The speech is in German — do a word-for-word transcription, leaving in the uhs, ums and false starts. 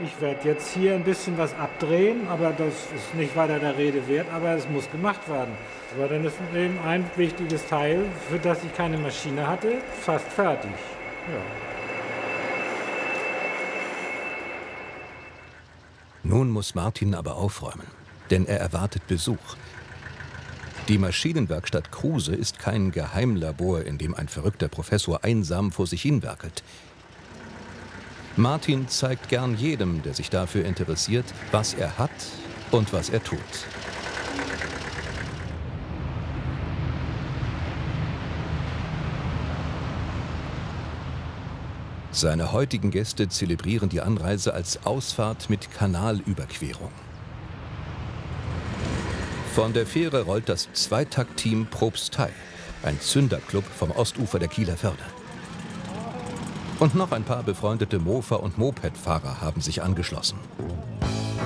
Ich werde jetzt hier ein bisschen was abdrehen, aber das ist nicht weiter der Rede wert, aber es muss gemacht werden. Aber dann ist eben ein wichtiges Teil, für das ich keine Maschine hatte, fast fertig. Ja. Nun muss Martin aber aufräumen, denn er erwartet Besuch. Die Maschinenwerkstatt Kruse ist kein Geheimlabor, in dem ein verrückter Professor einsam vor sich hin werkelt. Martin zeigt gern jedem, der sich dafür interessiert, was er hat und was er tut. Seine heutigen Gäste zelebrieren die Anreise als Ausfahrt mit Kanalüberquerung. Von der Fähre rollt das Zweitakt-Team Propstei, ein Zünderclub vom Ostufer der Kieler Förde. Und noch ein paar befreundete Mofa- und Moped-Fahrer haben sich angeschlossen.